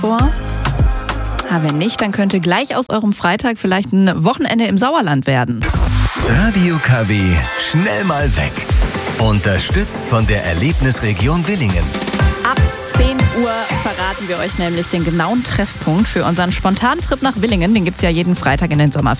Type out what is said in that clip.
vor? Wenn nicht, dann könnte gleich aus eurem Freitag vielleicht ein Wochenende im Sauerland werden. Radio KW, schnell mal weg. Unterstützt von der Erlebnisregion Willingen. Ab 10 Uhr verraten wir euch nämlich den genauen Treffpunkt für unseren spontanen Trip nach Willingen. Den gibt's ja jeden Freitag in den Sommerferien.